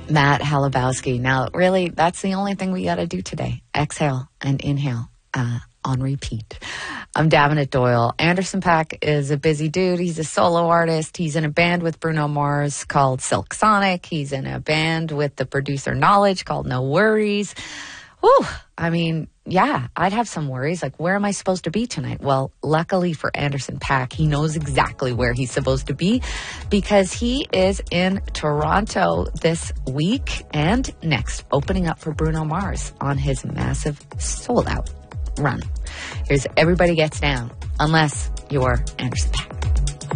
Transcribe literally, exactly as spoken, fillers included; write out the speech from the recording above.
Matt Halabowski. Now, really, that's the only thing we got to do today. Exhale and inhale uh, on repeat. I'm Davenant Doyle. Anderson .Paak is a busy dude. He's a solo artist. He's in a band with Bruno Mars called Silk Sonic. He's in a band with the producer Knowledge called No Worries. Whew, I mean, yeah, I'd have some worries. Like, where am I supposed to be tonight? Well, luckily for Anderson .Paak, he knows exactly where he's supposed to be because he is in Toronto this week and next, opening up for Bruno Mars on his massive sold-out run. Here's Everybody Gets Down, unless you're Anderson .Paak.